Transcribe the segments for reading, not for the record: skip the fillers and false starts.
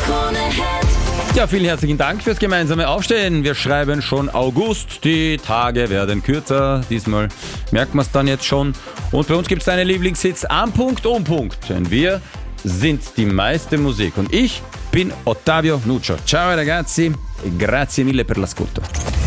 Ja, vielen herzlichen Dank fürs gemeinsame Aufstehen. Wir schreiben schon August, die Tage werden kürzer. Diesmal merkt man es dann jetzt schon. Und bei uns gibt es deine Lieblingshits am Punkt, um Punkt. Denn wir sind die meiste Musik. Und ich bin Ottavio Nuccio. Ciao ragazzi, grazie mille per l'ascolto.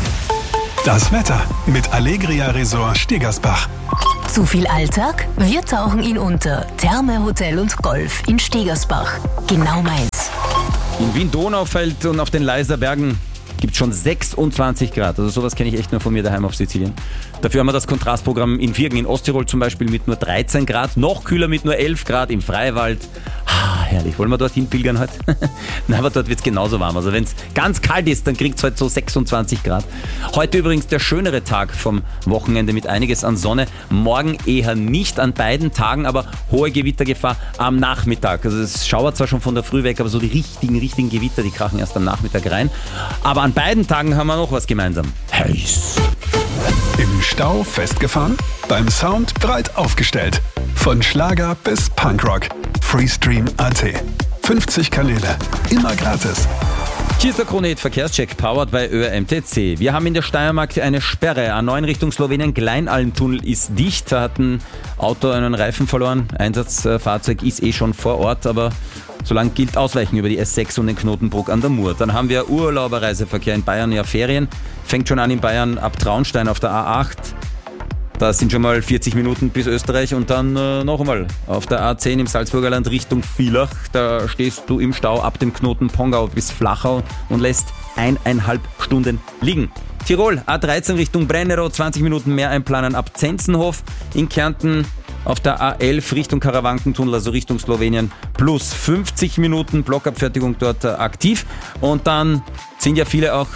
Das Wetter mit Allegria Resort Stegersbach. Zu viel Alltag? Wir tauchen ihn unter. Therme, Hotel und Golf in Stegersbach. Genau meins. In Wien-Donaufeld und auf den Leiser Bergen gibt es schon 26 Grad. Also sowas kenne ich echt nur von mir daheim auf Sizilien. Dafür haben wir das Kontrastprogramm in Virgen in Osttirol zum Beispiel mit nur 13 Grad. Noch kühler mit nur 11 Grad im Freiwald. Herrlich. Wollen wir dorthin pilgern heute? Nein, aber dort wird es genauso warm. Also wenn es ganz kalt ist, dann kriegt es heute so 26 Grad. Heute übrigens der schönere Tag vom Wochenende mit einiges an Sonne. Morgen eher nicht an beiden Tagen, aber hohe Gewittergefahr am Nachmittag. Also es schauert zwar schon von der Früh weg, aber so die richtigen Gewitter, die krachen erst am Nachmittag rein. Aber an beiden Tagen haben wir noch was gemeinsam. Heiß. Im Stau festgefahren? Beim Sound breit aufgestellt. Von Schlager bis Punkrock. Freestream.at. 50 Kanäle. Immer gratis. Hier ist der Krone-Hit Verkehrscheck, powered by ÖRMTC. Wir haben in der Steiermark eine Sperre. A9 Richtung Slowenien, Kleinalmtunnel ist dicht. Da hat ein Auto einen Reifen verloren. Einsatzfahrzeug ist schon vor Ort, aber solange gilt Ausweichen über die S6 und den Knotenbruck an der Mur. Dann haben wir Urlauberreiseverkehr in Bayern, ja Ferien. Fängt schon an in Bayern ab Traunstein auf der A8. Da sind schon mal 40 Minuten bis Österreich und dann noch einmal auf der A10 im Salzburger Land Richtung Villach. Da stehst du im Stau ab dem Knoten Pongau bis Flachau und lässt 1,5 Stunden liegen. Tirol, A13 Richtung Brennero, 20 Minuten mehr einplanen ab Zenzenhof. In Kärnten auf der A11 Richtung Karawankentunnel, also Richtung Slowenien, plus 50 Minuten Blockabfertigung dort aktiv. Und dann sind ja viele auch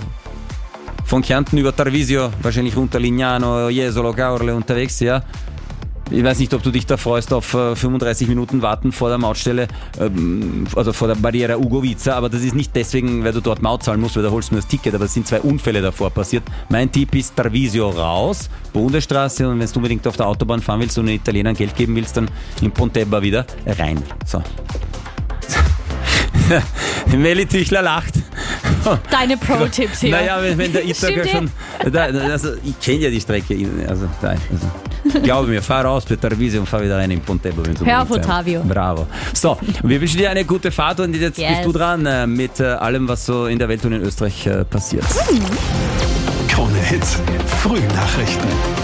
von Kärnten über Tarvisio, wahrscheinlich runter Lignano, Jesolo, Gaurle unterwegs, ja. Ich weiß nicht, ob du dich da freust auf 35 Minuten warten vor der Mautstelle, also vor der Barriera Ugovica, aber das ist nicht deswegen, weil du dort Maut zahlen musst, weil da holst du nur das Ticket, aber es sind 2 Unfälle davor passiert. Mein Tipp ist Tarvisio raus, Bundesstraße, und wenn du unbedingt auf der Autobahn fahren willst und den Italienern Geld geben willst, dann in Pontebba wieder rein. So. Meli Tüchler lacht. Deine Pro-Tipps hier. Naja, wenn der Itaker schon... Also, ich kenne ja die Strecke. Glaube mir, fahr raus bei Tarvisio und fahr wieder rein in Pontebba. Hör auf, Ottavio. Bravo. So, wir wünschen dir eine gute Fahrt und jetzt bist du dran mit allem, was so in der Welt und in Österreich passiert. Krone Hits, Frühnachrichten.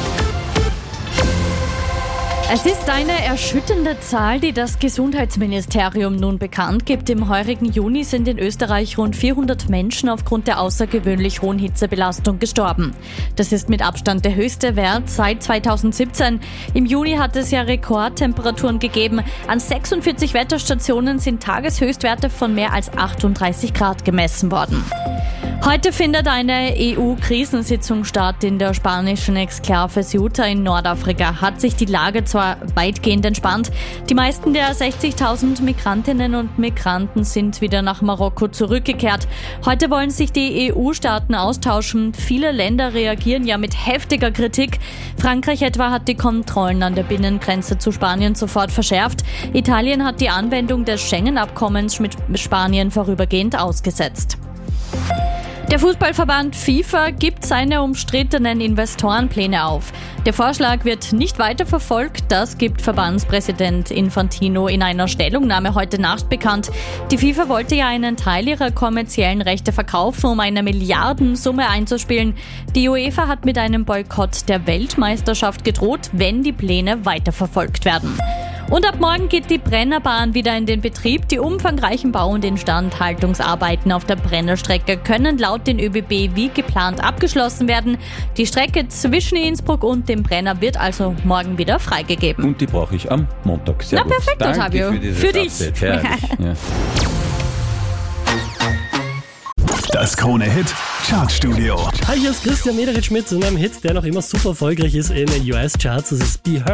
Es ist eine erschütternde Zahl, die das Gesundheitsministerium nun bekannt gibt. Im heurigen Juni sind in Österreich rund 400 Menschen aufgrund der außergewöhnlich hohen Hitzebelastung gestorben. Das ist mit Abstand der höchste Wert seit 2017. Im Juni hat es ja Rekordtemperaturen gegeben. An 46 Wetterstationen sind Tageshöchstwerte von mehr als 38 Grad gemessen worden. Heute findet eine EU-Krisensitzung statt in der spanischen Exklave Ceuta in Nordafrika. Hat sich die Lage zwar weitgehend entspannt, die meisten der 60.000 Migrantinnen und Migranten sind wieder nach Marokko zurückgekehrt. Heute wollen sich die EU-Staaten austauschen. Viele Länder reagieren ja mit heftiger Kritik. Frankreich etwa hat die Kontrollen an der Binnengrenze zu Spanien sofort verschärft. Italien hat die Anwendung des Schengen-Abkommens mit Spanien vorübergehend ausgesetzt. Der Fußballverband FIFA gibt seine umstrittenen Investorenpläne auf. Der Vorschlag wird nicht weiter verfolgt, das gibt Verbandspräsident Infantino in einer Stellungnahme heute Nacht bekannt. Die FIFA wollte ja einen Teil ihrer kommerziellen Rechte verkaufen, um eine Milliardensumme einzuspielen. Die UEFA hat mit einem Boykott der Weltmeisterschaft gedroht, wenn die Pläne weiterverfolgt werden. Und ab morgen geht die Brennerbahn wieder in den Betrieb. Die umfangreichen Bau- und Instandhaltungsarbeiten auf der Brennerstrecke können laut den ÖBB wie geplant abgeschlossen werden. Die Strecke zwischen Innsbruck und dem Brenner wird also morgen wieder freigegeben. Und die brauche ich am Montag. Sehr gut. Perfekt, Ottavio. Für dich. Ja. Das Krone-Hit Chartstudio. Hi, hier ist Christian Mederich mit einem Hit, der noch immer super erfolgreich ist in den US-Charts. Das ist Be Her.